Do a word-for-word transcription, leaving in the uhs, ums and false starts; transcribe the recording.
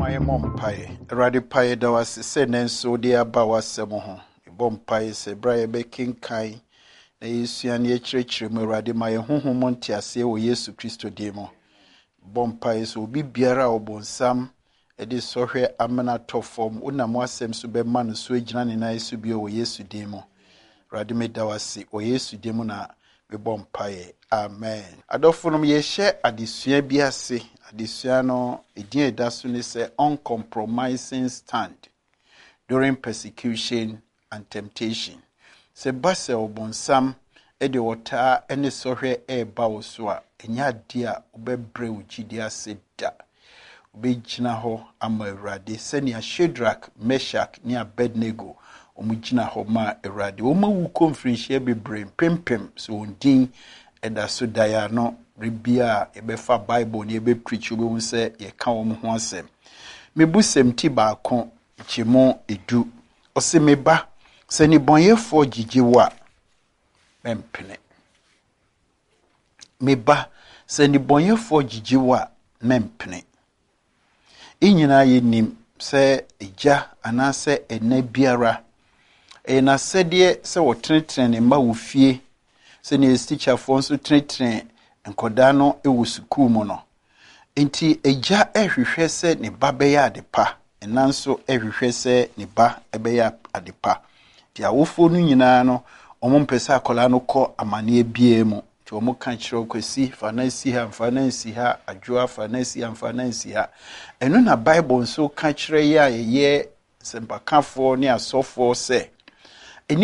My mom pie, Radi pie, there was a sentence so dear Bawa Samoho, a bomb pie, say Briar Baking Kai, the Isian Yechrich, Muradi, my home montia, say, O Yesu Christo demo. Bomb pies will be beara or bonsam, a disorder amana top form, Unamwasem sube man, Swajan and I subio O Yesu demo. Radime Dawasi, O Yesu demona, be bomb pie. Amen. Adofunum ye share adisua biase. Adisiano, Edie Dasuni say uncompromising stand during persecution and temptation. Se base obonsam ede wota ene sohwe e bawo so a enya dia obebre ujidia seda. Obegina ho ama Awurade senia Shadrach, Meshach ni Abednego omugina ho ma Awurade. Oma wu konfrinhye bebre pempem so ondin eda so daya no Ribia ebefa Bible ni ebe preach ube unse ye ka wo ho asem. Mebusem ti ba kon chimo edu. Ose meba se ni bonyefo gigiwa mempene. Meba se ni bonyefo gigiwa mempene. Inyina ye nim se eja anase ene biara. E na sedie se wo tretre ma wo fie se ni teacher fo so tretre nkoda no ewo sukuu mu no enti eja ehwehwe se ne ba be ya adepa enanso ehwehwe se ne ba ebe ya adepa ti awofo no nyina no omo mpesa akola no kɔ amane ebie mu ti omo kan kyerɛ kwesi fanansi ha fanansi ha adwoa fanansi ha fanansi ha eno na Bible nso ka kyerɛ ya ye sempakafo ne asofo se